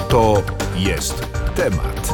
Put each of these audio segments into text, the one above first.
To jest temat.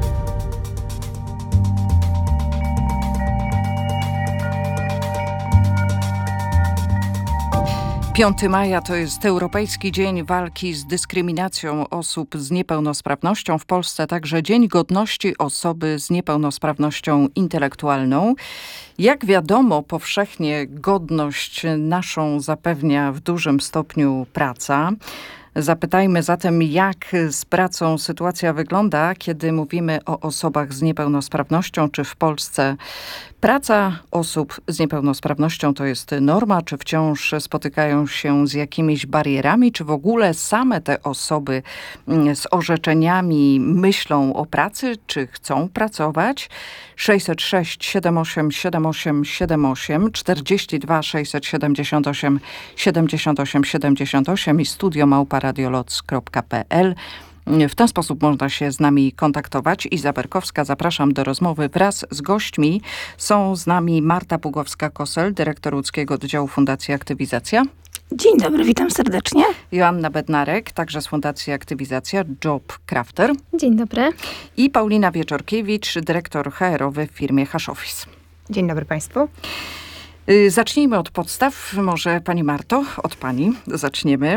5 maja to jest Europejski Dzień Walki z Dyskryminacją Osób z Niepełnosprawnością. W Polsce także Dzień Godności Osoby z Niepełnosprawnością Intelektualną. Jak wiadomo, powszechnie godność naszą zapewnia w dużym stopniu praca. Zapytajmy zatem, jak z pracą sytuacja wygląda, kiedy mówimy o osobach z niepełnosprawnością. Czy w Polsce praca osób z niepełnosprawnością to jest norma? Czy wciąż spotykają się z jakimiś barierami? Czy w ogóle same te osoby z orzeczeniami myślą o pracy? Czy chcą pracować? 606 78 78 78 42 678 78 78 i studio@radioloc.pl. W ten sposób można się z nami kontaktować. Iza Berkowska, zapraszam do rozmowy wraz z gośćmi. Są z nami Marta Pugowska-Kosel, dyrektor łódzkiego oddziału Fundacji Aktywizacja. Dzień dobry, witam serdecznie. Joanna Bednarek, także z Fundacji Aktywizacja, Job Crafter. Dzień dobry. I Paulina Wieczorkiewicz, dyrektor HR-owy w firmie Hashoffice. Dzień dobry Państwu. Zacznijmy od podstaw. Może Pani Marto, od Pani zaczniemy.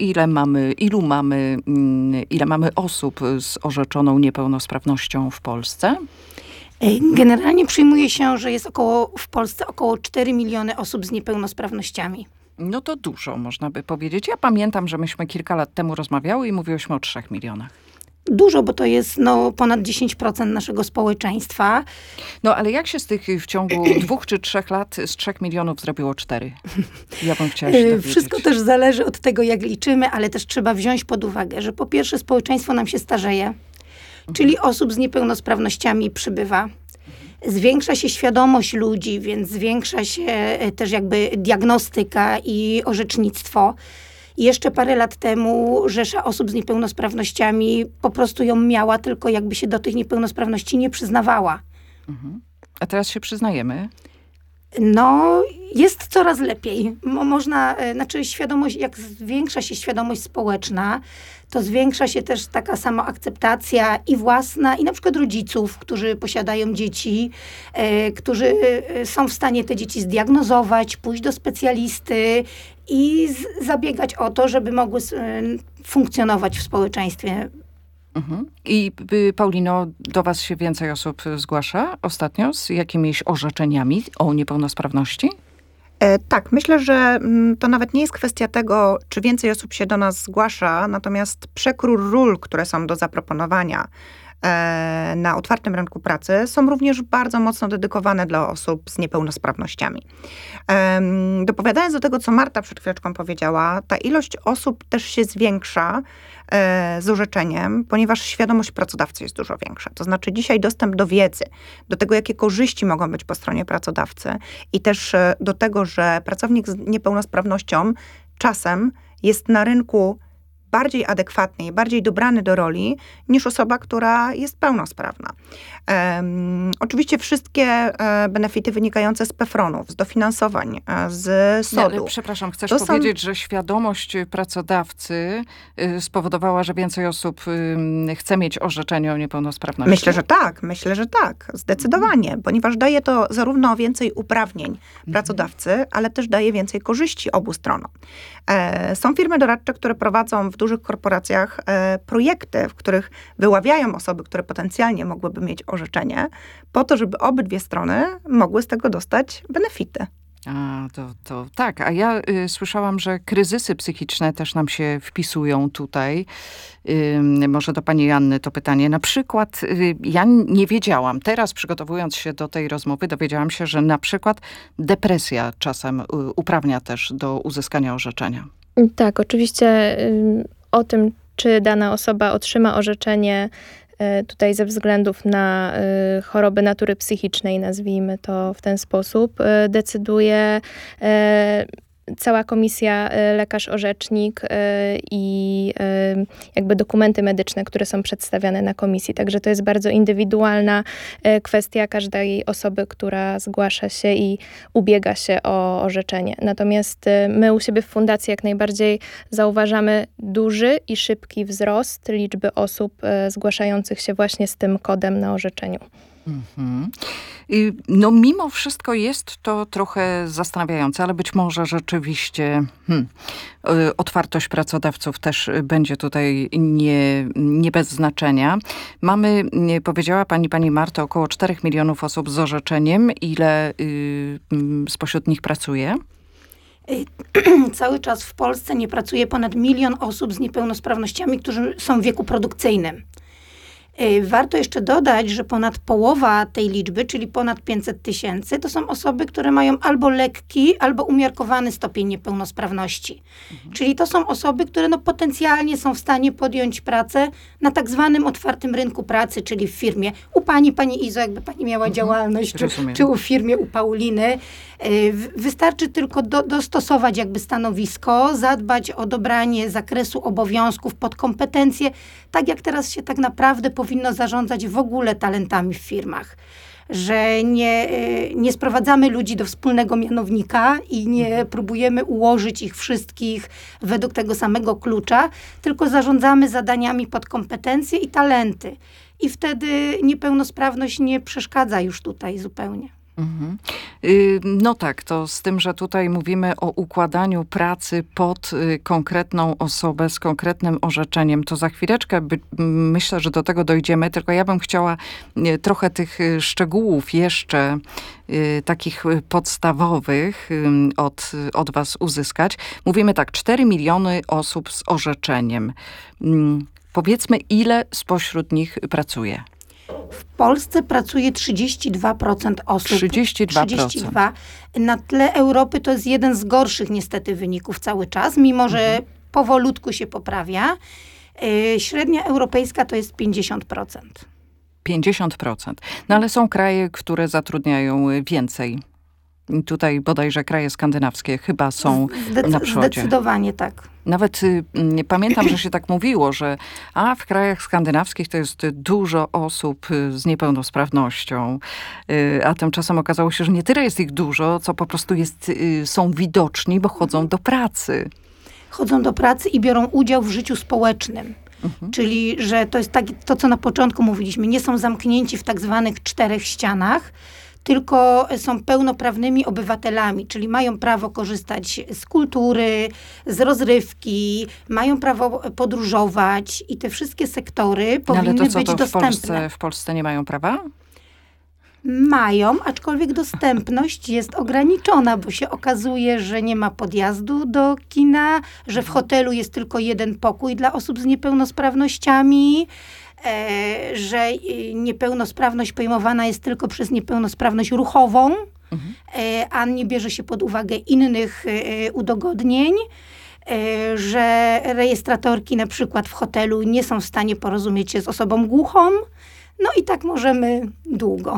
Ile mamy osób z orzeczoną niepełnosprawnością w Polsce? Generalnie przyjmuje się, że jest w Polsce około 4 miliony osób z niepełnosprawnościami. No to dużo, można by powiedzieć. Ja pamiętam, że myśmy kilka lat temu rozmawiały i mówiłyśmy o 3 milionach. Dużo, bo to jest ponad 10% naszego społeczeństwa. No ale jak się z tych w ciągu 2 czy 3 lat z 3 milionów zrobiło 4? Ja bym chciała się dowiedzieć. Wszystko też zależy od tego, jak liczymy, ale też trzeba wziąć pod uwagę, że po pierwsze społeczeństwo nam się starzeje, czyli osób z niepełnosprawnościami przybywa. Zwiększa się świadomość ludzi, więc zwiększa się też jakby diagnostyka i orzecznictwo. Jeszcze parę lat temu rzesza osób z niepełnosprawnościami po prostu ją miała, tylko jakby się do tych niepełnosprawności nie przyznawała. Mhm. A teraz się przyznajemy? Jest coraz lepiej. Świadomość, jak zwiększa się świadomość społeczna, to zwiększa się też taka samoakceptacja i własna, i na przykład rodziców, którzy posiadają dzieci, którzy są w stanie te dzieci zdiagnozować, pójść do specjalisty i zabiegać o to, żeby mogły funkcjonować w społeczeństwie. Mhm. I Paulino, do was się więcej osób zgłasza ostatnio z jakimiś orzeczeniami o niepełnosprawności? Tak, myślę, że to nawet nie jest kwestia tego, czy więcej osób się do nas zgłasza, natomiast przekrój ról, które są do zaproponowania na otwartym rynku pracy, są również bardzo mocno dedykowane dla osób z niepełnosprawnościami. Dopowiadając do tego, co Marta przed chwileczką powiedziała, ta ilość osób też się zwiększa z orzeczeniem, ponieważ świadomość pracodawcy jest dużo większa. To znaczy dzisiaj dostęp do wiedzy, do tego, jakie korzyści mogą być po stronie pracodawcy i też do tego, że pracownik z niepełnosprawnością czasem jest na rynku bardziej adekwatny i bardziej dobrany do roli niż osoba, która jest pełnosprawna. Oczywiście wszystkie benefity wynikające z PFRON-ów, z dofinansowań, z SOD-u. Ale przepraszam, chcesz powiedzieć, że świadomość pracodawcy spowodowała, że więcej osób chce mieć orzeczenie o niepełnosprawności? Myślę, że tak. Zdecydowanie. Ponieważ daje to zarówno więcej uprawnień pracodawcy, ale też daje więcej korzyści obu stronom. Są firmy doradcze, które prowadzą w dużych korporacjach projekty, w których wyławiają osoby, które potencjalnie mogłyby mieć orzeczenie, po to, żeby obydwie strony mogły z tego dostać benefity. To tak. A ja słyszałam, że kryzysy psychiczne też nam się wpisują tutaj. Może do pani Joanny to pytanie. Na przykład ja nie wiedziałam, teraz przygotowując się do tej rozmowy, dowiedziałam się, że na przykład depresja czasem uprawnia też do uzyskania orzeczenia. Tak, oczywiście o tym, czy dana osoba otrzyma orzeczenie tutaj ze względów na choroby natury psychicznej, nazwijmy to w ten sposób, decyduje cała komisja, lekarz orzecznik i jakby dokumenty medyczne, które są przedstawiane na komisji. Także to jest bardzo indywidualna kwestia każdej osoby, która zgłasza się i ubiega się o orzeczenie. Natomiast my u siebie w fundacji jak najbardziej zauważamy duży i szybki wzrost liczby osób zgłaszających się właśnie z tym kodem na orzeczeniu. No mimo wszystko jest to trochę zastanawiające, ale być może rzeczywiście otwartość pracodawców też będzie tutaj nie bez znaczenia. Mamy, powiedziała pani Marto, około 4 milionów osób z orzeczeniem. Ile spośród nich pracuje? Cały czas w Polsce nie pracuje ponad 1 milion osób z niepełnosprawnościami, którzy są w wieku produkcyjnym. Warto jeszcze dodać, że ponad połowa tej liczby, czyli ponad 500 000, to są osoby, które mają albo lekki, albo umiarkowany stopień niepełnosprawności. Czyli to są osoby, które potencjalnie są w stanie podjąć pracę na tak zwanym otwartym rynku pracy, czyli w firmie. U pani Izo, jakby pani miała działalność, czy u firmie u Pauliny. Wystarczy tylko dostosować jakby stanowisko, zadbać o dobranie zakresu obowiązków pod kompetencje, tak jak teraz się tak naprawdę powinno zarządzać w ogóle talentami w firmach. Że nie sprowadzamy ludzi do wspólnego mianownika i nie próbujemy ułożyć ich wszystkich według tego samego klucza, tylko zarządzamy zadaniami pod kompetencje i talenty. I wtedy niepełnosprawność nie przeszkadza już tutaj zupełnie. No tak, to z tym, że tutaj mówimy o układaniu pracy pod konkretną osobę z konkretnym orzeczeniem, to za chwileczkę myślę, że do tego dojdziemy, tylko ja bym chciała trochę tych szczegółów jeszcze takich podstawowych od was uzyskać. Mówimy tak, 4 miliony osób z orzeczeniem. Powiedzmy, ile spośród nich pracuje? W Polsce pracuje 32% osób. 32%. Na tle Europy to jest jeden z gorszych niestety wyników cały czas, mimo że powolutku się poprawia. Średnia europejska to jest 50%. 50%. No ale są kraje, które zatrudniają więcej. Tutaj bodajże kraje skandynawskie chyba są na przodzie. Zdecydowanie tak. Nawet pamiętam, że się tak mówiło, że w krajach skandynawskich to jest dużo osób z niepełnosprawnością, a tymczasem okazało się, że nie tyle jest ich dużo, co po prostu są widoczni, bo chodzą do pracy. Chodzą do pracy i biorą udział w życiu społecznym. Czyli, że to jest to, co na początku mówiliśmy, nie są zamknięci w tak zwanych 4 ścianach, tylko są pełnoprawnymi obywatelami, czyli mają prawo korzystać z kultury, z rozrywki, mają prawo podróżować i te wszystkie sektory powinny być dostępne. W Polsce nie mają prawa? Mają, aczkolwiek dostępność jest ograniczona, bo się okazuje, że nie ma podjazdu do kina, że w hotelu jest tylko 1 pokój dla osób z niepełnosprawnościami, że niepełnosprawność pojmowana jest tylko przez niepełnosprawność ruchową, a nie bierze się pod uwagę innych udogodnień, że rejestratorki na przykład w hotelu nie są w stanie porozumieć się z osobą głuchą. No i tak możemy długo.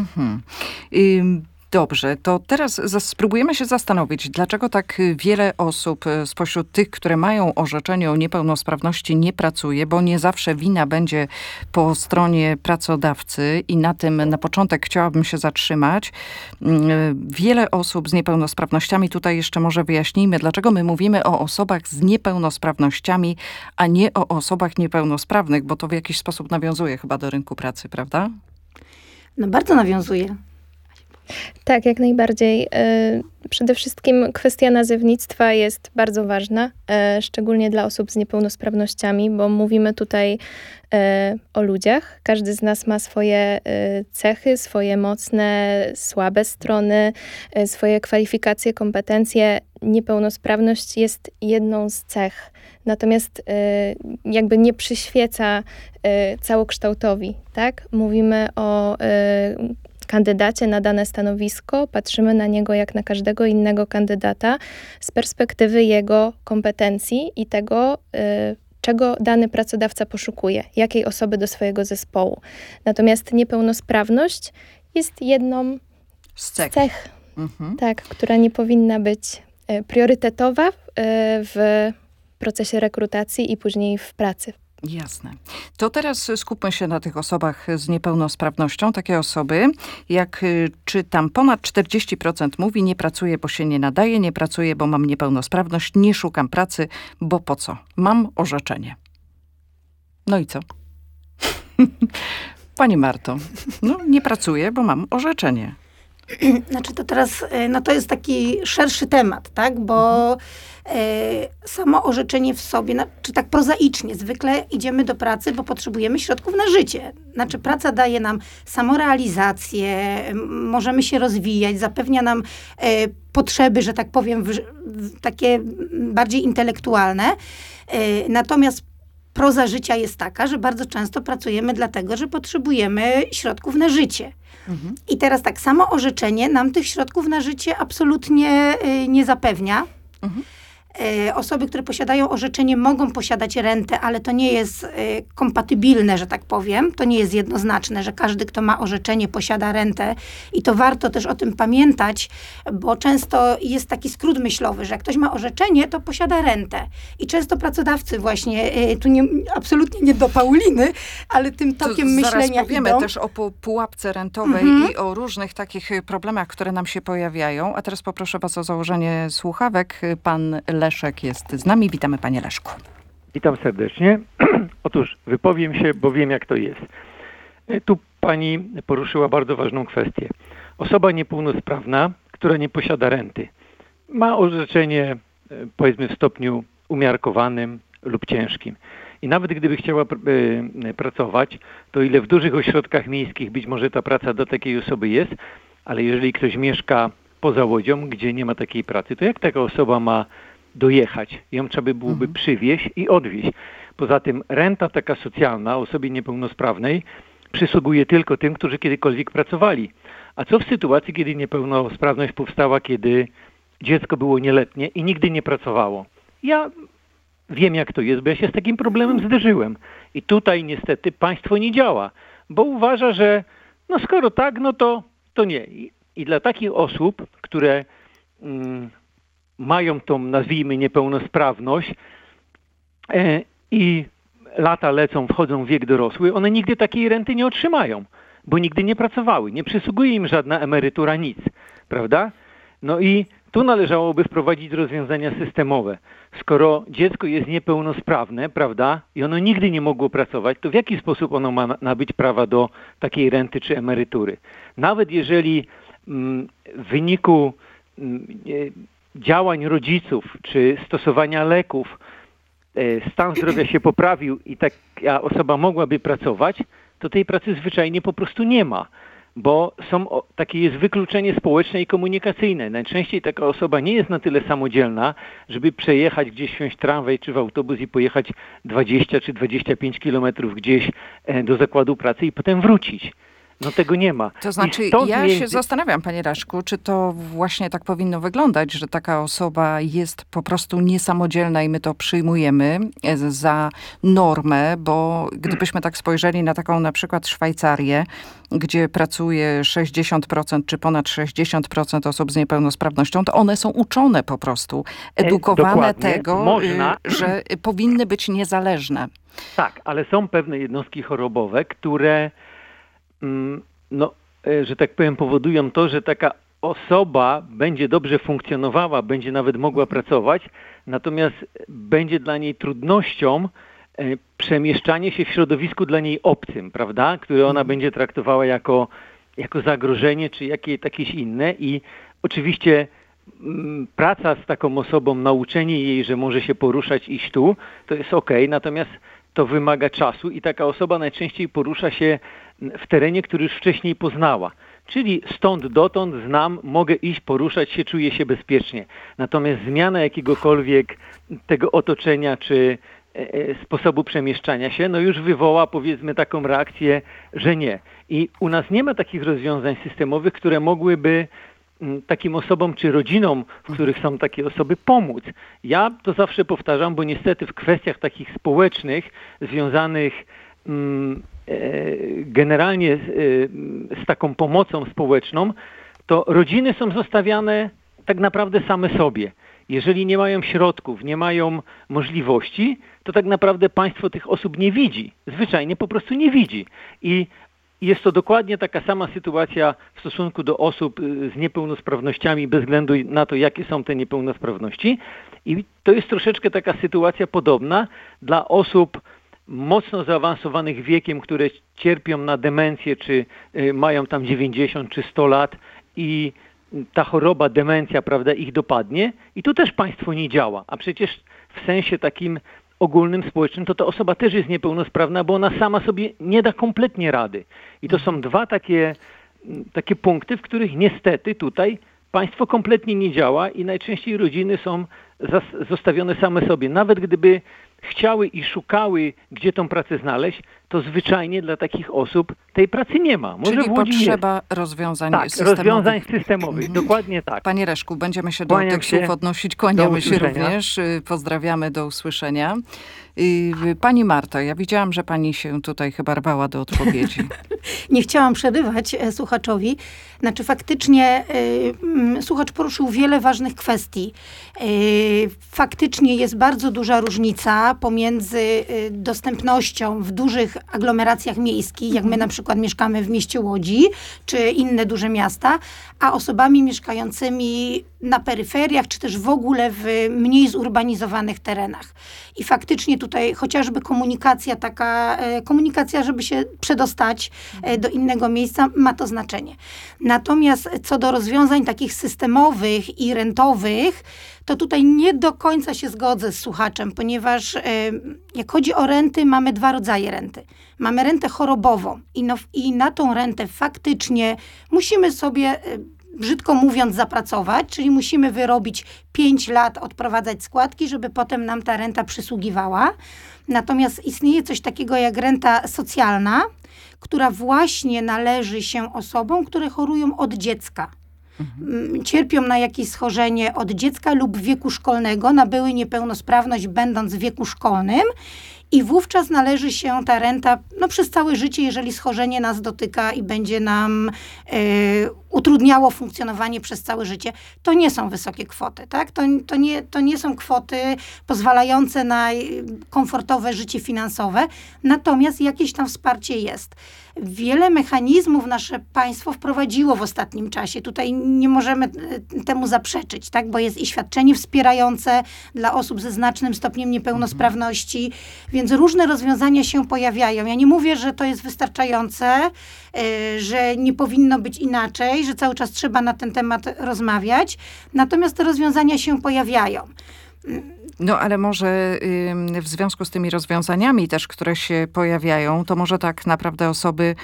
Dobrze, to teraz spróbujemy się zastanowić, dlaczego tak wiele osób spośród tych, które mają orzeczenie o niepełnosprawności, nie pracuje, bo nie zawsze wina będzie po stronie pracodawcy i na tym na początek chciałabym się zatrzymać. Wiele osób z niepełnosprawnościami, tutaj jeszcze może wyjaśnijmy, dlaczego my mówimy o osobach z niepełnosprawnościami, a nie o osobach niepełnosprawnych, bo to w jakiś sposób nawiązuje chyba do rynku pracy, prawda? No bardzo nawiązuje. Tak, jak najbardziej. Przede wszystkim kwestia nazewnictwa jest bardzo ważna, szczególnie dla osób z niepełnosprawnościami, bo mówimy tutaj o ludziach. Każdy z nas ma swoje cechy, swoje mocne, słabe strony, swoje kwalifikacje, kompetencje. Niepełnosprawność jest jedną z cech, natomiast jakby nie przyświeca całokształtowi, tak? Mówimy o kandydacie na dane stanowisko, patrzymy na niego jak na każdego innego kandydata z perspektywy jego kompetencji i tego, czego dany pracodawca poszukuje, jakiej osoby do swojego zespołu. Natomiast niepełnosprawność jest jedną z cech, tak, która nie powinna być priorytetowa w procesie rekrutacji i później w pracy. Jasne. To teraz skupmy się na tych osobach z niepełnosprawnością. Takie osoby, jak czytam, ponad 40% mówi: nie pracuję, bo się nie nadaje, nie pracuję, bo mam niepełnosprawność, nie szukam pracy, bo po co? Mam orzeczenie. No i co? Pani Marto, nie pracuję, bo mam orzeczenie. Znaczy to teraz, to jest taki szerszy temat, tak, bo samo orzeczenie w sobie, czy tak prozaicznie, zwykle idziemy do pracy, bo potrzebujemy środków na życie. Znaczy praca daje nam samorealizację, możemy się rozwijać, zapewnia nam potrzeby, że tak powiem, takie bardziej intelektualne. Natomiast proza życia jest taka, że bardzo często pracujemy dlatego, że potrzebujemy środków na życie. I teraz tak samo orzeczenie nam tych środków na życie absolutnie nie zapewnia. Osoby, które posiadają orzeczenie, mogą posiadać rentę, ale to nie jest kompatybilne, że tak powiem. To nie jest jednoznaczne, że każdy, kto ma orzeczenie, posiada rentę. I to warto też o tym pamiętać, bo często jest taki skrót myślowy, że jak ktoś ma orzeczenie, to posiada rentę. I często pracodawcy właśnie, tu absolutnie nie do Pauliny, ale tym tokiem myślenia zaraz powiemy idą. też o pułapce rentowej i o różnych takich problemach, które nam się pojawiają. A teraz poproszę was o założenie słuchawek. Pan Leszek jest z nami. Witamy, panie Leszku. Witam serdecznie. Otóż wypowiem się, bo wiem, jak to jest. Tu pani poruszyła bardzo ważną kwestię. Osoba niepełnosprawna, która nie posiada renty, ma orzeczenie, powiedzmy, w stopniu umiarkowanym lub ciężkim. I nawet gdyby chciała pracować, to ile w dużych ośrodkach miejskich być może ta praca dla takiej osoby jest, ale jeżeli ktoś mieszka poza Łodzią, gdzie nie ma takiej pracy, to jak taka osoba ma dojechać? Ją trzeba by byłoby przywieźć i odwieźć. Poza tym renta taka socjalna osobie niepełnosprawnej przysługuje tylko tym, którzy kiedykolwiek pracowali. A co w sytuacji, kiedy niepełnosprawność powstała, kiedy dziecko było nieletnie i nigdy nie pracowało? Ja wiem, jak to jest, bo ja się z takim problemem zderzyłem. I tutaj niestety państwo nie działa, bo uważa, że skoro tak, to nie. I dla takich osób, które mają tą, nazwijmy, niepełnosprawność i lata lecą, wchodzą w wiek dorosły, one nigdy takiej renty nie otrzymają, bo nigdy nie pracowały. Nie przysługuje im żadna emerytura, nic, prawda? No i tu należałoby wprowadzić rozwiązania systemowe. Skoro dziecko jest niepełnosprawne, prawda, i ono nigdy nie mogło pracować, to w jaki sposób ono ma nabyć prawa do takiej renty czy emerytury? Nawet jeżeli w wyniku działań rodziców czy stosowania leków stan zdrowia się poprawił i taka osoba mogłaby pracować, to tej pracy zwyczajnie po prostu nie ma, bo takie jest wykluczenie społeczne i komunikacyjne. Najczęściej taka osoba nie jest na tyle samodzielna, żeby przejechać gdzieś, wsiąść w tramwaj czy w autobus i pojechać 20 czy 25 kilometrów gdzieś do zakładu pracy i potem wrócić. Tego nie ma. To znaczy, się zastanawiam, panie Leszku, czy to właśnie tak powinno wyglądać, że taka osoba jest po prostu niesamodzielna i my to przyjmujemy za normę, bo gdybyśmy tak spojrzeli na taką na przykład Szwajcarię, gdzie pracuje 60% czy ponad 60% osób z niepełnosprawnością, to one są uczone po prostu, edukowane tego, że powinny być niezależne. Tak, ale są pewne jednostki chorobowe, które że tak powiem, powodują to, że taka osoba będzie dobrze funkcjonowała, będzie nawet mogła pracować, natomiast będzie dla niej trudnością przemieszczanie się w środowisku dla niej obcym, prawda, które ona będzie traktowała jako zagrożenie, czy jakieś inne. I oczywiście praca z taką osobą, nauczenie jej, że może się poruszać, iść tu, to jest okej, natomiast to wymaga czasu i taka osoba najczęściej porusza się w terenie, który już wcześniej poznała. Czyli stąd dotąd znam, mogę iść, poruszać się, czuję się bezpiecznie. Natomiast zmiana jakiegokolwiek tego otoczenia czy sposobu przemieszczania się, już wywoła, powiedzmy, taką reakcję, że nie. I u nas nie ma takich rozwiązań systemowych, które mogłyby takim osobom czy rodzinom, w których są takie osoby, pomóc. Ja to zawsze powtarzam, bo niestety w kwestiach takich społecznych, związanych generalnie z taką pomocą społeczną, to rodziny są zostawiane tak naprawdę same sobie. jeżeli nie mają środków, nie mają możliwości, to tak naprawdę państwo tych osób nie widzi. Zwyczajnie po prostu nie widzi. I jest to dokładnie taka sama sytuacja w stosunku do osób z niepełnosprawnościami, bez względu na to, jakie są te niepełnosprawności. I to jest troszeczkę taka sytuacja podobna dla osób mocno zaawansowanych wiekiem, które cierpią na demencję, czy mają tam 90 czy 100 lat i ta choroba, demencja, prawda, ich dopadnie i tu też państwo nie działa. A przecież w sensie takim ogólnym, społecznym, to ta osoba też jest niepełnosprawna, bo ona sama sobie nie da kompletnie rady. I to są dwa takie punkty, w których niestety tutaj państwo kompletnie nie działa i najczęściej rodziny są zostawione same sobie. Nawet gdyby chciały i szukały, gdzie tą pracę znaleźć, to zwyczajnie dla takich osób tej pracy nie ma. Może czyli potrzeba rozwiązań systemowych. Rozwiązań systemowych, dokładnie tak. Panie Reszku, będziemy się do tych słów odnosić, kłaniamy się również. Pozdrawiamy, do usłyszenia. Pani Marto, ja widziałam, że pani się tutaj chyba rwała do odpowiedzi. Nie chciałam przerywać słuchaczowi. Znaczy faktycznie słuchacz poruszył wiele ważnych kwestii. Faktycznie jest bardzo duża różnica pomiędzy dostępnością w dużych aglomeracjach miejskich, jak my na przykład mieszkamy w mieście Łodzi, czy inne duże miasta, a osobami mieszkającymi na peryferiach, czy też w ogóle w mniej zurbanizowanych terenach. I faktycznie tutaj chociażby komunikacja, żeby się przedostać do innego miejsca, ma to znaczenie. Natomiast co do rozwiązań takich systemowych i rentowych, to tutaj nie do końca się zgodzę z słuchaczem, ponieważ jak chodzi o renty, mamy dwa rodzaje renty. Mamy rentę chorobową i na tą rentę faktycznie musimy sobie, brzydko mówiąc, zapracować, czyli musimy wyrobić 5 lat, odprowadzać składki, żeby potem nam ta renta przysługiwała. Natomiast istnieje coś takiego jak renta socjalna, która właśnie należy się osobom, które chorują od dziecka. Cierpią na jakieś schorzenie od dziecka lub wieku szkolnego, nabyły niepełnosprawność będąc w wieku szkolnym i wówczas należy się ta renta przez całe życie, jeżeli schorzenie nas dotyka i będzie nam utrudniało funkcjonowanie przez całe życie. To nie są wysokie kwoty, tak? To nie są kwoty pozwalające na komfortowe życie finansowe, natomiast jakieś tam wsparcie jest. Wiele mechanizmów nasze państwo wprowadziło w ostatnim czasie. Tutaj nie możemy temu zaprzeczyć, tak? Bo jest i świadczenie wspierające dla osób ze znacznym stopniem niepełnosprawności, więc różne rozwiązania się pojawiają. Ja nie mówię, że to jest wystarczające, że nie powinno być inaczej, że cały czas trzeba na ten temat rozmawiać, natomiast te rozwiązania się pojawiają. No ale może w związku z tymi rozwiązaniami też, które się pojawiają, to może tak naprawdę osoby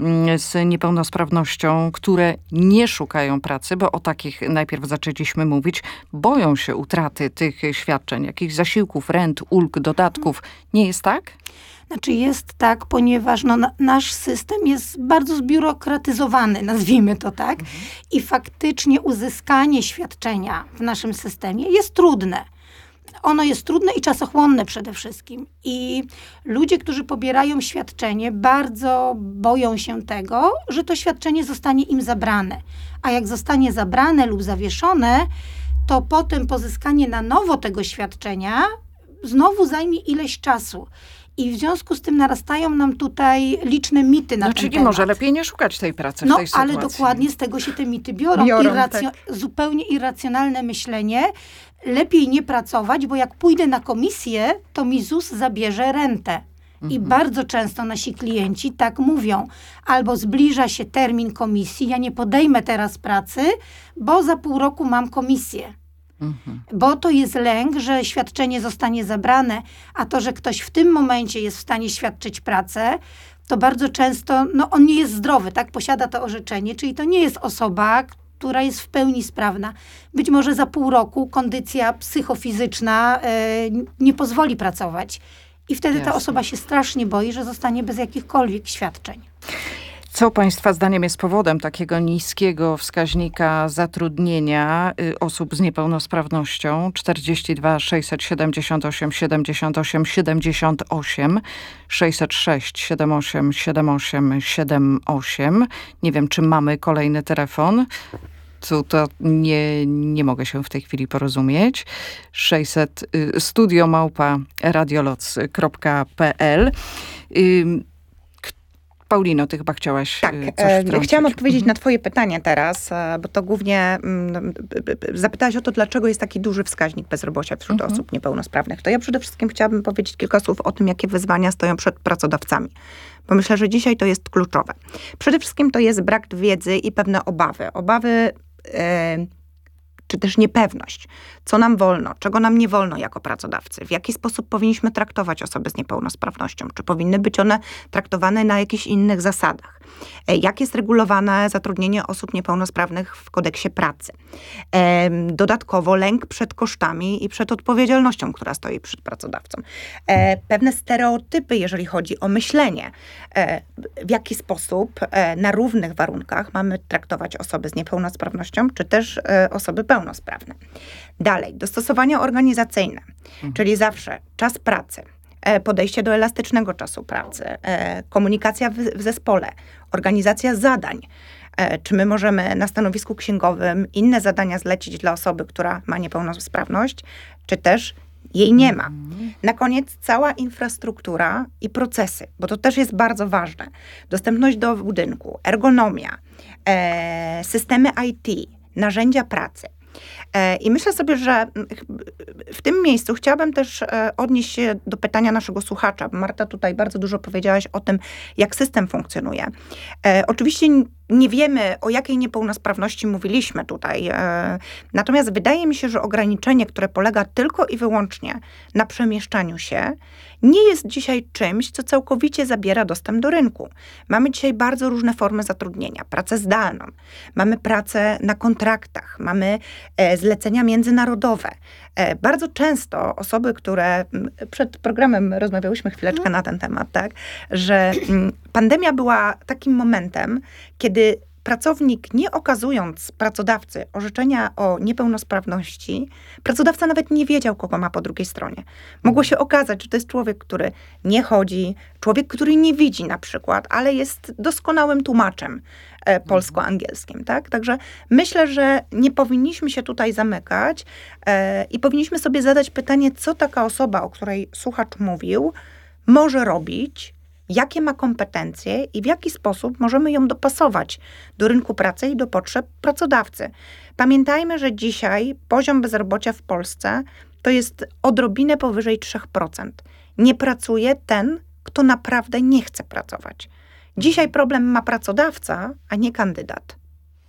z niepełnosprawnością, które nie szukają pracy, bo o takich najpierw zaczęliśmy mówić, boją się utraty tych świadczeń, jakichś zasiłków, rent, ulg, dodatków. Nie jest tak? Znaczy jest tak, ponieważ nasz system jest bardzo zbiurokratyzowany, nazwijmy to tak. I faktycznie uzyskanie świadczenia w naszym systemie jest trudne. Ono jest trudne i czasochłonne przede wszystkim. I ludzie, którzy pobierają świadczenie, bardzo boją się tego, że to świadczenie zostanie im zabrane. A jak zostanie zabrane lub zawieszone, to potem pozyskanie na nowo tego świadczenia znowu zajmie ileś czasu. I w związku z tym narastają nam tutaj liczne mity na ten czyli temat. może lepiej nie szukać tej pracy w tej sytuacji. Ale dokładnie z tego się te mity biorą. Zupełnie irracjonalne myślenie. Lepiej nie pracować, bo jak pójdę na komisję, to mi ZUS zabierze rentę. I bardzo często nasi klienci tak mówią. Albo zbliża się termin komisji, ja nie podejmę teraz pracy, bo za pół roku mam komisję. Bo to jest lęk, że świadczenie zostanie zabrane, a to, że ktoś w tym momencie jest w stanie świadczyć pracę, to bardzo często, on nie jest zdrowy, tak? Posiada to orzeczenie, czyli to nie jest osoba, która jest w pełni sprawna. Być może za pół roku kondycja psychofizyczna nie pozwoli pracować. I wtedy ta osoba się strasznie boi, że zostanie bez jakichkolwiek świadczeń. Co Państwa zdaniem jest powodem takiego niskiego wskaźnika zatrudnienia osób z niepełnosprawnością? 42 678 78 78 606 78 78 78. Nie wiem, czy mamy kolejny telefon. tu to nie mogę się w tej chwili porozumieć. 600 studio@radioloc.pl. Paulino, ty chyba chciałaś coś wtrącić. Chciałam odpowiedzieć na twoje pytanie teraz, bo to głównie zapytałaś o to, dlaczego jest taki duży wskaźnik bezrobocia wśród osób niepełnosprawnych. To ja przede wszystkim chciałabym powiedzieć kilka słów o tym, jakie wyzwania stoją przed pracodawcami. Bo myślę, że dzisiaj to jest kluczowe. Przede wszystkim to jest brak wiedzy i pewne obawy. Czy też niepewność, co nam wolno, czego nam nie wolno jako pracodawcy, w jaki sposób powinniśmy traktować osoby z niepełnosprawnością, czy powinny być one traktowane na jakichś innych zasadach, jak jest regulowane zatrudnienie osób niepełnosprawnych w kodeksie pracy. Dodatkowo lęk przed kosztami i przed odpowiedzialnością, która stoi przed pracodawcą. Pewne stereotypy, jeżeli chodzi o myślenie, w jaki sposób na równych warunkach mamy traktować osoby z niepełnosprawnością, czy też osoby pełnosprawne. Dalej, dostosowania organizacyjne, czyli zawsze czas pracy, podejście do elastycznego czasu pracy, komunikacja w zespole, organizacja zadań. Czy my możemy na stanowisku księgowym inne zadania zlecić dla osoby, która ma niepełnosprawność, czy też jej nie ma. Na koniec cała infrastruktura i procesy, bo to też jest bardzo ważne. Dostępność do budynku, ergonomia, systemy IT, narzędzia pracy. I myślę sobie, że w tym miejscu chciałabym też odnieść się do pytania naszego słuchacza. Marta, tutaj bardzo dużo powiedziałaś o tym, jak system funkcjonuje. Oczywiście nie wiemy, o jakiej niepełnosprawności mówiliśmy tutaj. Natomiast wydaje mi się, że ograniczenie, które polega tylko i wyłącznie na przemieszczaniu się, nie jest dzisiaj czymś, co całkowicie zabiera dostęp do rynku. Mamy dzisiaj bardzo różne formy zatrudnienia. Pracę zdalną, mamy pracę na kontraktach, mamy zlecenia międzynarodowe. Bardzo często osoby, które przed programem rozmawiałyśmy chwileczkę na ten temat, tak, że pandemia była takim momentem, kiedy pracownik, nie okazując pracodawcy orzeczenia o niepełnosprawności, pracodawca nawet nie wiedział, kogo ma po drugiej stronie. Mogło się okazać, że to jest człowiek, który nie chodzi, człowiek, który nie widzi na przykład, ale jest doskonałym tłumaczem polsko-angielskim, tak? Także myślę, że nie powinniśmy się tutaj zamykać i powinniśmy sobie zadać pytanie, co taka osoba, o której słuchacz mówił, może robić, jakie ma kompetencje i w jaki sposób możemy ją dopasować do rynku pracy i do potrzeb pracodawcy. Pamiętajmy, że dzisiaj poziom bezrobocia w Polsce to jest odrobinę powyżej 3%. Nie pracuje ten, kto naprawdę nie chce pracować. Dzisiaj problem ma pracodawca, a nie kandydat.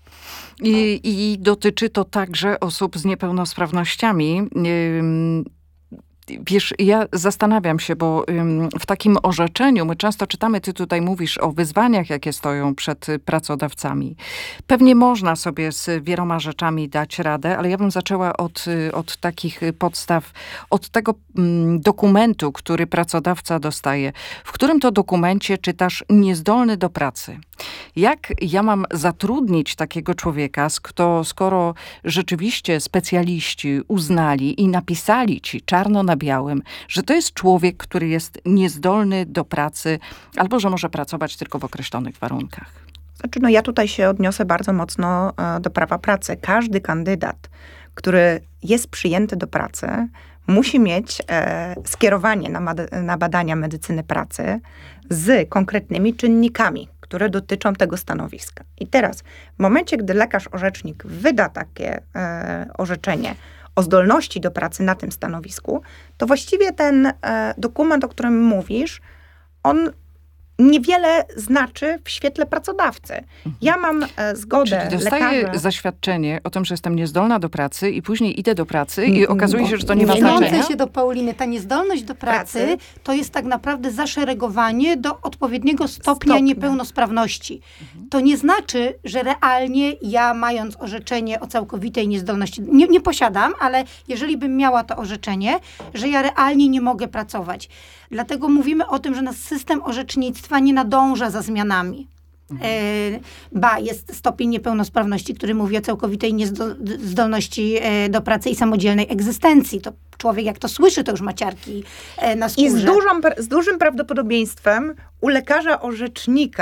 I dotyczy to także osób z niepełnosprawnościami. Wiesz, ja zastanawiam się, bo w takim orzeczeniu my często czytamy, ty tutaj mówisz o wyzwaniach, jakie stoją przed pracodawcami. Pewnie można sobie z wieloma rzeczami dać radę, ale ja bym zaczęła od takich podstaw, od tego dokumentu, który pracodawca dostaje. W którym to dokumencie czytasz niezdolny do pracy? Jak ja mam zatrudnić takiego człowieka, skoro rzeczywiście specjaliści uznali i napisali ci czarno na białym, że to jest człowiek, który jest niezdolny do pracy albo że może pracować tylko w określonych warunkach? Znaczy, ja tutaj się odniosę bardzo mocno do prawa pracy. Każdy kandydat, który jest przyjęty do pracy, musi mieć skierowanie na badania medycyny pracy z konkretnymi czynnikami, które dotyczą tego stanowiska. I teraz, w momencie, gdy lekarz-orzecznik wyda takie orzeczenie o zdolności do pracy na tym stanowisku, to właściwie ten dokument, o którym mówisz, on niewiele znaczy w świetle pracodawcy. Ja mam zgodę Czyli dostaję lekarza. zaświadczenie o tym, że jestem niezdolna do pracy i później idę do pracy i okazuje się, że to nie ma Wtrącę znaczenia. się do Pauliny. Ta niezdolność do pracy to jest tak naprawdę zaszeregowanie do odpowiedniego stopnia niepełnosprawności. To nie znaczy, że realnie ja, mając orzeczenie o całkowitej niezdolności, nie posiadam, ale jeżeli bym miała to orzeczenie, że ja realnie nie mogę pracować. Dlatego mówimy o tym, że nasz system orzecznictwa nie nadąża za zmianami. Jest stopień niepełnosprawności, który mówi o całkowitej niezdolności do pracy i samodzielnej egzystencji. To człowiek, jak to słyszy, to już ma ciarki na skórze. I z dużym prawdopodobieństwem u lekarza orzecznika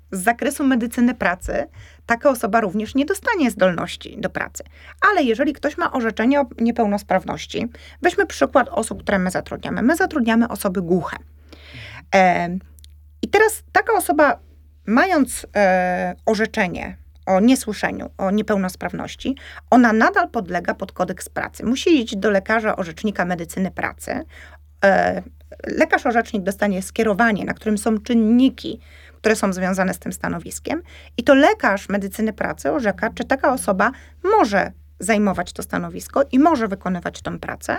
z zakresu medycyny pracy, taka osoba również nie dostanie zdolności do pracy. Ale jeżeli ktoś ma orzeczenie o niepełnosprawności, weźmy przykład osób, które my zatrudniamy. My zatrudniamy osoby głuche. I teraz taka osoba, mając orzeczenie o niesłyszeniu, o niepełnosprawności, ona nadal podlega pod kodeks pracy. Musi iść do lekarza orzecznika medycyny pracy. Lekarz orzecznik dostanie skierowanie, na którym są czynniki, które są związane z tym stanowiskiem i to lekarz medycyny pracy orzeka, czy taka osoba może zajmować to stanowisko i może wykonywać tę pracę,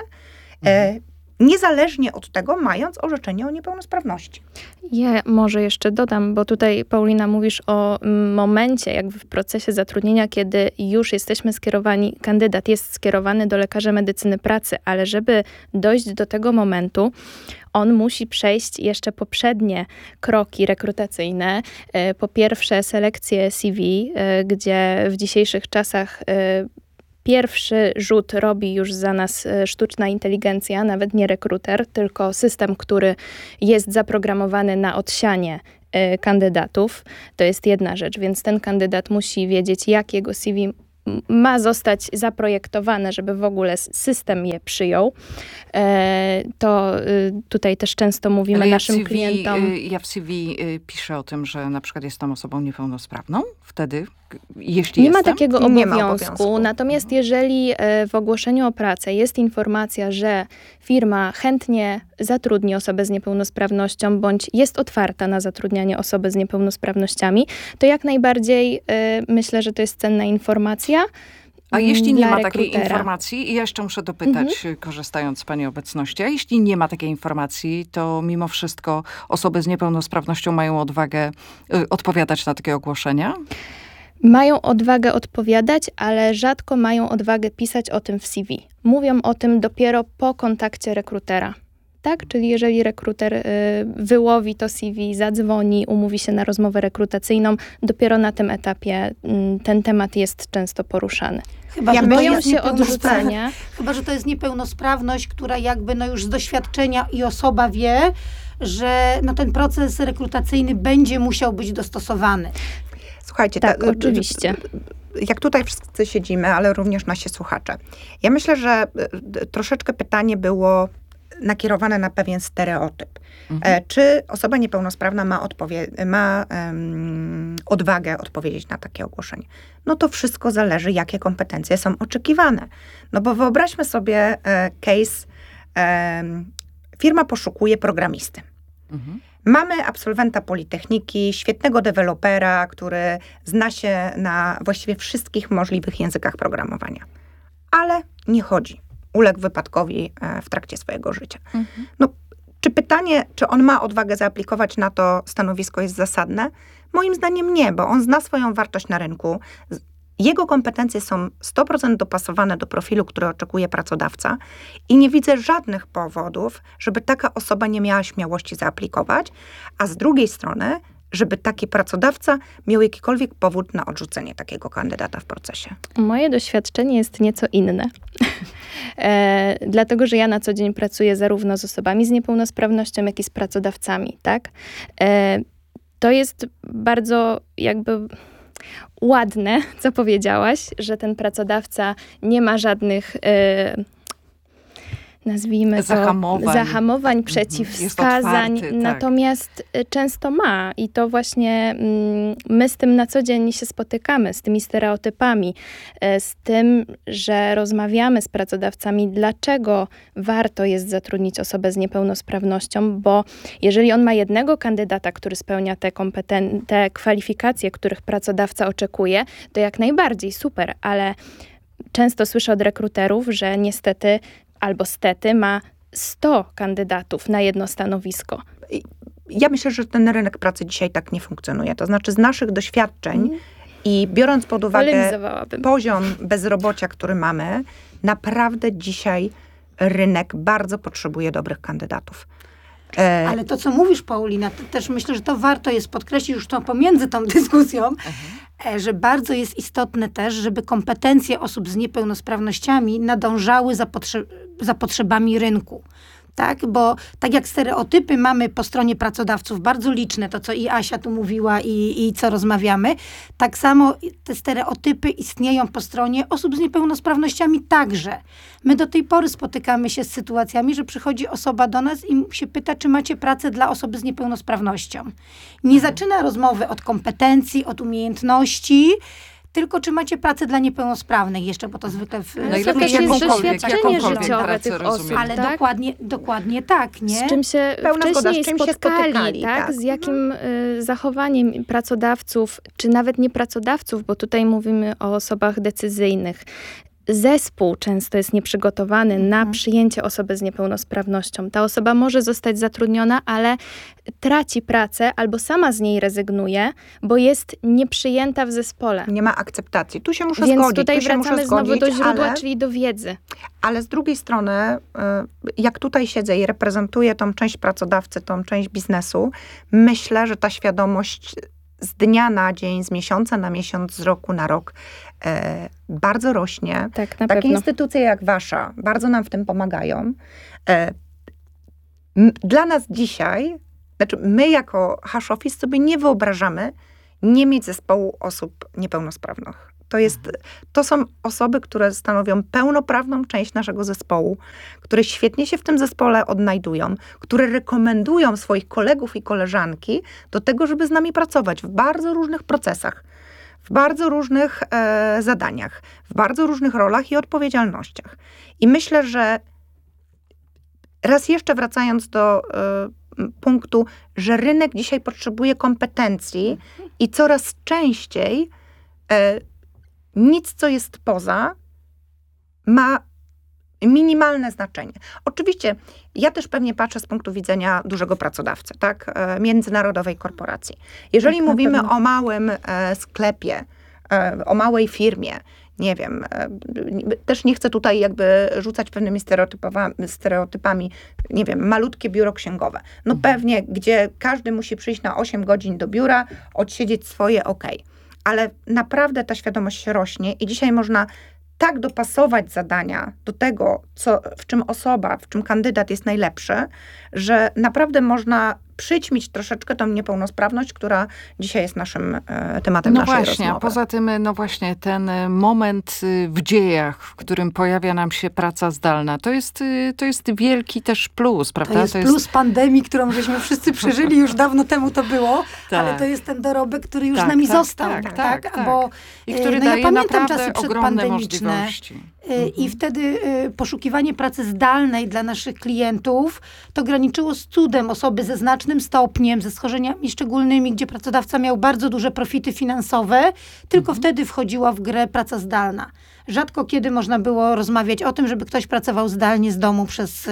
niezależnie od tego, mając orzeczenie o niepełnosprawności. Ja może jeszcze dodam, bo tutaj, Paulina, mówisz o momencie jakby w procesie zatrudnienia, kiedy już jesteśmy skierowani, kandydat jest skierowany do lekarza medycyny pracy, ale żeby dojść do tego momentu, on musi przejść jeszcze poprzednie kroki rekrutacyjne. Po pierwsze selekcję CV, gdzie w dzisiejszych czasach pierwszy rzut robi już za nas sztuczna inteligencja, nawet nie rekruter, tylko system, który jest zaprogramowany na odsianie kandydatów. To jest jedna rzecz, więc ten kandydat musi wiedzieć, jak jego CV ma zostać zaprojektowane, żeby w ogóle system je przyjął. To tutaj też często mówimy naszym klientom. Ja w CV piszę o tym, że na przykład jestem osobą niepełnosprawną. Wtedy, jeśli nie ma jestem, takiego nie ma obowiązku. Natomiast jeżeli w ogłoszeniu o pracę jest informacja, że firma chętnie zatrudni osobę z niepełnosprawnością, bądź jest otwarta na zatrudnianie osoby z niepełnosprawnościami, to jak najbardziej myślę, że to jest cenna informacja. A jeśli nie ma rekrutera. takiej informacji, i jeszcze muszę dopytać, korzystając z Pani obecności, a jeśli nie ma takiej informacji, to mimo wszystko osoby z niepełnosprawnością mają odwagę odpowiadać na takie ogłoszenia? Mają odwagę odpowiadać, ale rzadko mają odwagę pisać o tym w CV. Mówią o tym dopiero po kontakcie rekrutera. Tak? Czyli jeżeli rekruter wyłowi to CV, zadzwoni, umówi się na rozmowę rekrutacyjną, dopiero na tym etapie ten temat jest często poruszany. Chyba, że boją się odrzucenia. Chyba, że to jest niepełnosprawność, która jakby już z doświadczenia i osoba wie, że ten proces rekrutacyjny będzie musiał być dostosowany. Słuchajcie, tak, oczywiście. Jak tutaj wszyscy siedzimy, ale również nasi słuchacze. Ja myślę, że troszeczkę pytanie było nakierowane na pewien stereotyp. Czy osoba niepełnosprawna ma odwagę odpowiedzieć na takie ogłoszenie? No to wszystko zależy, jakie kompetencje są oczekiwane. No bo wyobraźmy sobie case, firma poszukuje programisty. Mamy absolwenta Politechniki, świetnego dewelopera, który zna się na właściwie wszystkich możliwych językach programowania. Ale nie chodzi. Uległ wypadkowi w trakcie swojego życia. No, czy pytanie, czy on ma odwagę zaaplikować na to stanowisko jest zasadne? Moim zdaniem nie, bo on zna swoją wartość na rynku. Jego kompetencje są 100% dopasowane do profilu, który oczekuje pracodawca i nie widzę żadnych powodów, żeby taka osoba nie miała śmiałości zaaplikować, a z drugiej strony, żeby taki pracodawca miał jakikolwiek powód na odrzucenie takiego kandydata w procesie. Moje doświadczenie jest nieco inne. Dlatego, że ja na co dzień pracuję zarówno z osobami z niepełnosprawnością, jak i z pracodawcami, tak? To jest bardzo jakby ładne, co powiedziałaś, że ten pracodawca nie ma żadnych nazwijmy to zahamowań, przeciwwskazań, otwarty, natomiast często ma i to właśnie my z tym na co dzień się spotykamy, z tymi stereotypami, z tym, że rozmawiamy z pracodawcami, dlaczego warto jest zatrudnić osobę z niepełnosprawnością, bo jeżeli on ma jednego kandydata, który spełnia te kwalifikacje, których pracodawca oczekuje, to jak najbardziej super, ale często słyszę od rekruterów, że niestety albo stety ma 100 kandydatów na jedno stanowisko. Ja myślę, że ten rynek pracy dzisiaj tak nie funkcjonuje. To znaczy z naszych doświadczeń i biorąc pod uwagę poziom bezrobocia, który mamy, naprawdę dzisiaj rynek bardzo potrzebuje dobrych kandydatów. Ale to, co mówisz, Paulina, to też myślę, że to warto jest podkreślić już to pomiędzy tą dyskusją, że bardzo jest istotne też, żeby kompetencje osób z niepełnosprawnościami nadążały za potrzebami rynku. Tak, bo tak jak stereotypy mamy po stronie pracodawców bardzo liczne, to co i Asia tu mówiła i co rozmawiamy, tak samo te stereotypy istnieją po stronie osób z niepełnosprawnościami także. My do tej pory spotykamy się z sytuacjami, że przychodzi osoba do nas i się pyta, czy macie pracę dla osoby z niepełnosprawnością. Nie zaczyna rozmowy od kompetencji, od umiejętności, tylko czy macie pracę dla niepełnosprawnych jeszcze, bo to zwykle to też jest doświadczenie życiowe tych osób, ale tak? dokładnie tak, nie? Z czym się Pełna zgoda, wcześniej z czym się spotkali, spotykali, tak? Z jakim zachowaniem pracodawców, czy nawet nie pracodawców, bo tutaj mówimy o osobach decyzyjnych. Zespół często jest nieprzygotowany na przyjęcie osoby z niepełnosprawnością. Ta osoba może zostać zatrudniona, ale traci pracę albo sama z niej rezygnuje, bo jest nieprzyjęta w zespole. Nie ma akceptacji. Tu się muszę Więc zgodzić. tutaj tu się muszę wracamy znowu zgodzić, do źródła, ale... czyli do wiedzy. Ale z drugiej strony, jak tutaj siedzę i reprezentuję tą część pracodawcy, tą część biznesu, myślę, że ta świadomość z dnia na dzień, z miesiąca na miesiąc, z roku na rok bardzo rośnie. Tak, na Takie pewno. instytucje jak wasza bardzo nam w tym pomagają. Dla nas dzisiaj, znaczy my jako Hash Office sobie nie wyobrażamy nie mieć zespołu osób niepełnosprawnych. To są osoby, które stanowią pełnoprawną część naszego zespołu, które świetnie się w tym zespole odnajdują, które rekomendują swoich kolegów i koleżanki do tego, żeby z nami pracować w bardzo różnych procesach, w bardzo różnych zadaniach, w bardzo różnych rolach i odpowiedzialnościach. I myślę, że raz jeszcze wracając do punktu, że rynek dzisiaj potrzebuje kompetencji i coraz częściej nic, co jest poza, ma minimalne znaczenie. Oczywiście ja też pewnie patrzę z punktu widzenia dużego pracodawcy, tak? Międzynarodowej korporacji. Jeżeli Tak, mówimy o małym sklepie, o małej firmie, nie wiem, też nie chcę tutaj jakby rzucać pewnymi stereotypami, nie wiem, malutkie biuro księgowe. No pewnie, gdzie każdy musi przyjść na 8 godzin do biura, odsiedzieć swoje, okej. Ale naprawdę ta świadomość rośnie i dzisiaj można tak dopasować zadania do tego, w czym kandydat jest najlepszy, że naprawdę można przyćmić troszeczkę tą niepełnosprawność, która dzisiaj jest naszym tematem naszej rozmowy. A poza tym, ten moment w dziejach, w którym pojawia nam się praca zdalna, to jest wielki też plus, prawda? To jest plus pandemii, którą żeśmy wszyscy przeżyli, już dawno temu to było, ale to jest ten dorobek, który już z nami został. Tak. Bo, i który daje ja pamiętam czasy naprawdę ogromne przedpandemiczne. możliwości. I wtedy poszukiwanie pracy zdalnej dla naszych klientów to graniczyło z cudem osoby ze znacznym stopniem, ze schorzeniami szczególnymi, gdzie pracodawca miał bardzo duże profity finansowe. Tylko wtedy wchodziła w grę praca zdalna. Rzadko kiedy można było rozmawiać o tym, żeby ktoś pracował zdalnie z domu przez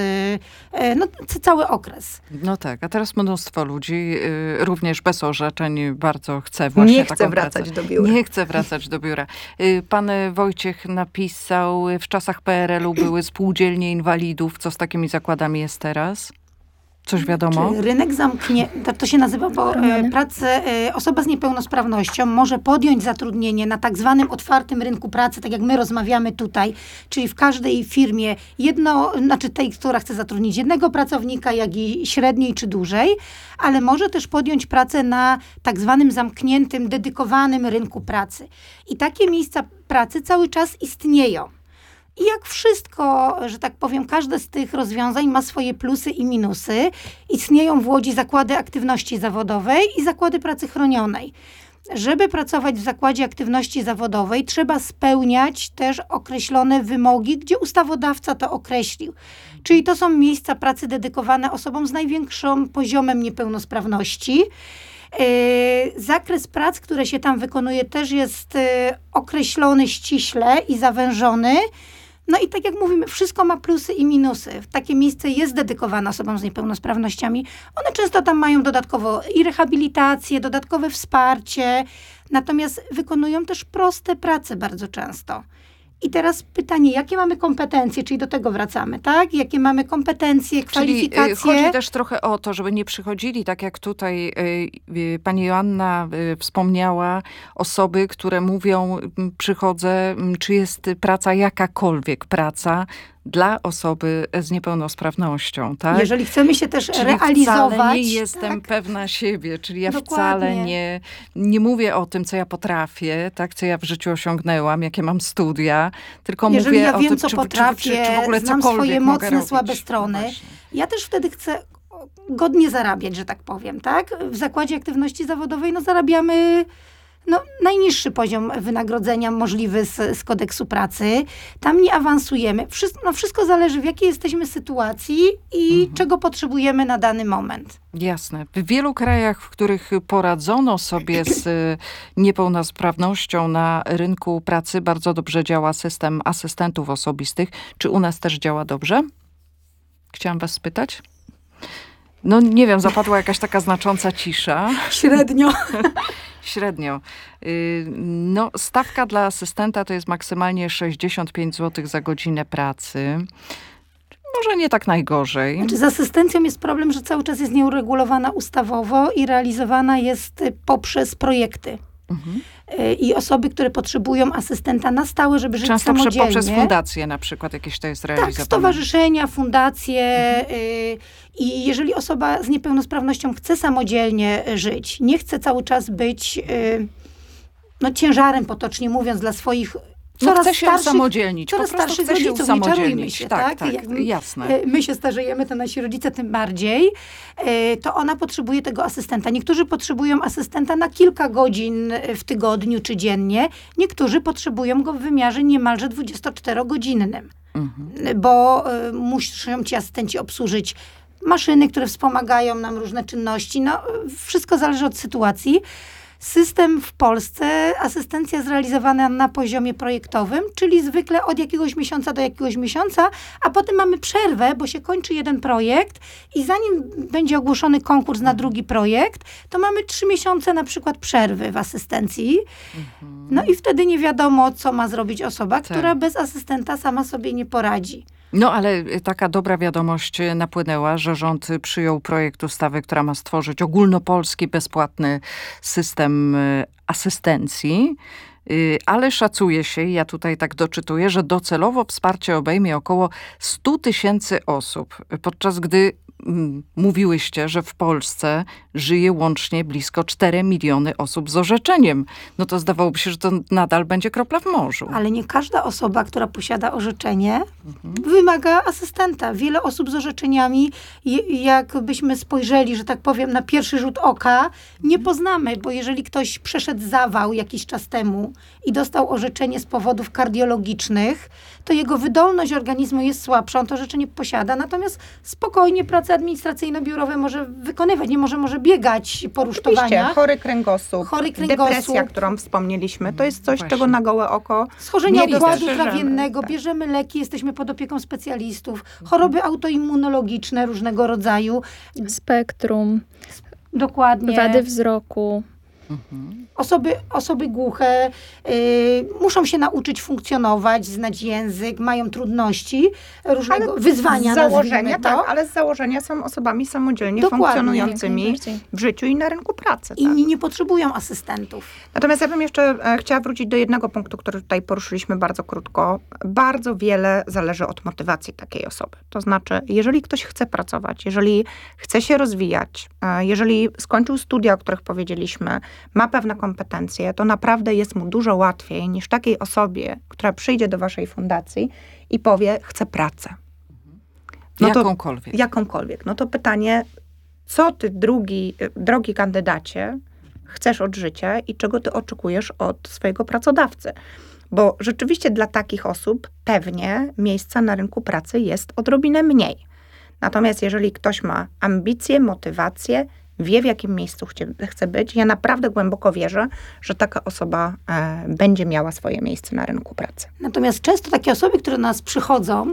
cały okres. No tak, a teraz mnóstwo ludzi, również bez orzeczeń, bardzo chce właśnie nie taką chce wracać pracę. do biura. Nie chce wracać do biura. Pan Wojciech napisał, w czasach PRL-u były spółdzielnie inwalidów. Co z takimi zakładami jest teraz? Coś wiadomo? Czy rynek zamknięty, to się nazywa, bo osoba z niepełnosprawnością może podjąć zatrudnienie na tak zwanym otwartym rynku pracy, tak jak my rozmawiamy tutaj, czyli w każdej firmie tej, która chce zatrudnić jednego pracownika, jak i średniej czy dłużej, ale może też podjąć pracę na tak zwanym zamkniętym, dedykowanym rynku pracy. I takie miejsca pracy cały czas istnieją. I jak wszystko, że tak powiem, każde z tych rozwiązań ma swoje plusy i minusy. Istnieją w Łodzi zakłady aktywności zawodowej i zakłady pracy chronionej. Żeby pracować w zakładzie aktywności zawodowej, trzeba spełniać też określone wymogi, gdzie ustawodawca to określił. Czyli to są miejsca pracy dedykowane osobom z największym poziomem niepełnosprawności. Zakres prac, które się tam wykonuje, też jest określony ściśle i zawężony. No i tak jak mówimy, wszystko ma plusy i minusy. Takie miejsce jest dedykowane osobom z niepełnosprawnościami. One często tam mają dodatkowo i rehabilitację, dodatkowe wsparcie. Natomiast wykonują też proste prace bardzo często. I teraz pytanie, jakie mamy kompetencje, czyli do tego wracamy, tak? Jakie mamy kompetencje, kwalifikacje? Czyli chodzi też trochę o to, żeby nie przychodzili, tak jak tutaj pani Joanna wspomniała, osoby, które mówią, przychodzę, czy jest praca, jakakolwiek praca, dla osoby z niepełnosprawnością, tak? Jeżeli chcemy się też Czyli realizować. wcale nie jestem pewna siebie, czyli ja wcale nie mówię o tym, co ja potrafię, tak, co ja w życiu osiągnęłam, jakie mam studia, tylko Jeżeli mówię ja o wiem, tym, co potrafię, czy w ogóle znam cokolwiek swoje mogę mocne, robić. słabe strony. No Ja też wtedy chcę godnie zarabiać, że tak powiem, tak? W Zakładzie Aktywności Zawodowej zarabiamy najniższy poziom wynagrodzenia możliwy z kodeksu pracy. Tam nie awansujemy. Wszystko zależy, w jakiej jesteśmy sytuacji i czego potrzebujemy na dany moment. Jasne. W wielu krajach, w których poradzono sobie z niepełnosprawnością na rynku pracy, bardzo dobrze działa system asystentów osobistych. Czy u nas też działa dobrze? Chciałam was spytać. No nie wiem, zapadła jakaś taka znacząca cisza. Średnio. Średnio. No, stawka dla asystenta to jest maksymalnie 65 zł za godzinę pracy. Może nie tak najgorzej. Znaczy z asystencją jest problem, że cały czas jest nieuregulowana ustawowo i realizowana jest poprzez projekty. I osoby, które potrzebują asystenta na stałe, żeby żyć często samodzielnie. poprzez fundacje na przykład jakieś to jest realizowane. Tak, stowarzyszenia, fundacje. I jeżeli osoba z niepełnosprawnością chce samodzielnie żyć, nie chce cały czas być ciężarem, potocznie mówiąc, dla swoich chce się usamodzielnić. Coraz starszych rodziców, nie czarujmy się, tak? Tak, jasne. My się starzejemy, to nasi rodzice tym bardziej. To ona potrzebuje tego asystenta. Niektórzy potrzebują asystenta na kilka godzin w tygodniu czy dziennie. Niektórzy potrzebują go w wymiarze niemalże 24-godzinnym. Bo muszą ci asystenci obsłużyć maszyny, które wspomagają nam różne czynności. Wszystko zależy od sytuacji. System w Polsce, asystencja zrealizowana na poziomie projektowym, czyli zwykle od jakiegoś miesiąca do jakiegoś miesiąca, a potem mamy przerwę, bo się kończy jeden projekt i zanim będzie ogłoszony konkurs na drugi projekt, to mamy 3 miesiące na przykład przerwy w asystencji. No i wtedy nie wiadomo, co ma zrobić osoba, która bez asystenta sama sobie nie poradzi. No ale taka dobra wiadomość napłynęła, że rząd przyjął projekt ustawy, która ma stworzyć ogólnopolski, bezpłatny system asystencji. Ale szacuje się, ja tutaj tak doczytuję, że docelowo wsparcie obejmie około 100 000 osób, podczas gdy mówiłyście, że w Polsce żyje łącznie blisko 4 miliony osób z orzeczeniem. No to zdawałoby się, że to nadal będzie kropla w morzu. Ale nie każda osoba, która posiada orzeczenie, wymaga asystenta. Wiele osób z orzeczeniami, jakbyśmy spojrzeli, że tak powiem, na pierwszy rzut oka, nie poznamy, bo jeżeli ktoś przeszedł zawał jakiś czas temu i dostał orzeczenie z powodów kardiologicznych, to jego wydolność organizmu jest słabsza, on to orzeczenie posiada, natomiast spokojnie prace administracyjno-biurowe może wykonywać, nie może biegać po rusztowaniach. Oczywiście, chory kręgosłup, depresja, depresja, którą wspomnieliśmy, to jest coś, czego na gołe oko schorzenia nie układu dostrzeżemy. trawiennego, bierzemy leki, jesteśmy pod opieką specjalistów, choroby autoimmunologiczne różnego rodzaju. Spektrum, Dokładnie. wady wzroku. Osoby głuche muszą się nauczyć funkcjonować, znać język, mają trudności, różnego wyzwania, z założenia, nazwijmy to. tak, ale z założenia są osobami samodzielnie Dokładnie. funkcjonującymi w życiu i na rynku pracy. I Tak. nie potrzebują asystentów. Natomiast ja bym jeszcze chciała wrócić do jednego punktu, który tutaj poruszyliśmy bardzo krótko. Bardzo wiele zależy od motywacji takiej osoby. To znaczy, jeżeli ktoś chce pracować, jeżeli chce się rozwijać, jeżeli skończył studia, o których powiedzieliśmy, ma pewne kompetencje, to naprawdę jest mu dużo łatwiej niż takiej osobie, która przyjdzie do waszej fundacji i powie, chcę pracę. Jakąkolwiek. No to pytanie, co ty, drogi kandydacie, chcesz od życia i czego ty oczekujesz od swojego pracodawcy? Bo rzeczywiście dla takich osób pewnie miejsca na rynku pracy jest odrobinę mniej. Natomiast jeżeli ktoś ma ambicje, motywację, wie, w jakim miejscu chce być, ja naprawdę głęboko wierzę, że taka osoba będzie miała swoje miejsce na rynku pracy. Natomiast często takie osoby, które do nas przychodzą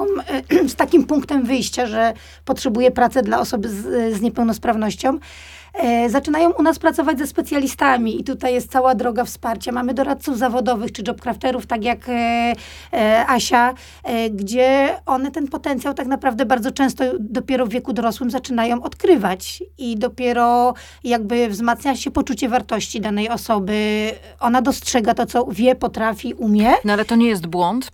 z takim punktem wyjścia, że potrzebuje pracy dla osoby z niepełnosprawnością, zaczynają u nas pracować ze specjalistami i tutaj jest cała droga wsparcia. Mamy doradców zawodowych czy jobcrafterów, tak jak Asia, gdzie one ten potencjał tak naprawdę bardzo często dopiero w wieku dorosłym zaczynają odkrywać i dopiero jakby wzmacnia się poczucie wartości danej osoby. Ona dostrzega to, co wie, potrafi, umie. No ale to nie jest błąd,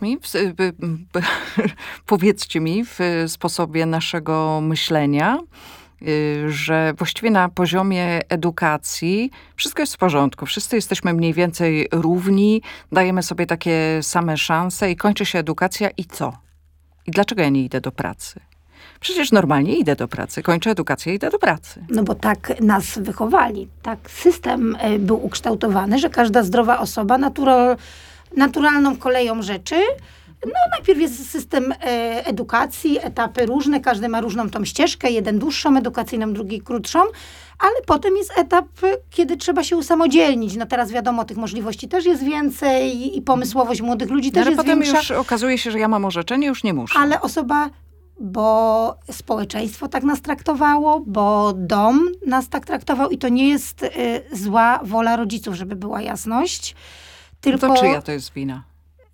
powiedzcie mi, w sposobie naszego myślenia, że właściwie na poziomie edukacji wszystko jest w porządku. Wszyscy jesteśmy mniej więcej równi, dajemy sobie takie same szanse i kończy się edukacja i co? I dlaczego ja nie idę do pracy? Przecież normalnie idę do pracy, kończę edukację i idę do pracy. No bo tak nas wychowali. Tak system był ukształtowany, że każda zdrowa osoba naturalną koleją rzeczy. No najpierw jest system edukacji, etapy różne, każdy ma różną tą ścieżkę, jeden dłuższą edukacyjną, drugi krótszą, ale potem jest etap, kiedy trzeba się usamodzielnić. No teraz wiadomo, tych możliwości też jest więcej i pomysłowość młodych ludzi też ale jest potem większa. już okazuje się, że ja mam orzeczenie, już nie muszę. Ale bo społeczeństwo tak nas traktowało, bo dom nas tak traktował i to nie jest zła wola rodziców, żeby była jasność. Tylko No to czyja to jest wina?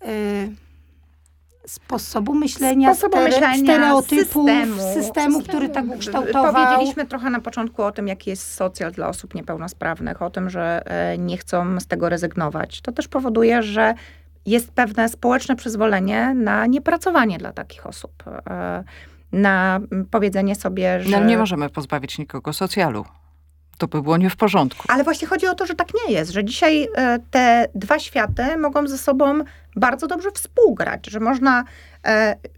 Sposobu myślenia, stereotypu, systemu, który tak ukształtował. Powiedzieliśmy trochę na początku o tym, jaki jest socjal dla osób niepełnosprawnych, o tym, że nie chcą z tego rezygnować. To też powoduje, że jest pewne społeczne przyzwolenie na niepracowanie dla takich osób. Na powiedzenie sobie, że... No, ale nie możemy pozbawić nikogo socjalu. To by było nie w porządku. Ale właśnie chodzi o to, że tak nie jest, że dzisiaj te dwa światy mogą ze sobą bardzo dobrze współgrać, że można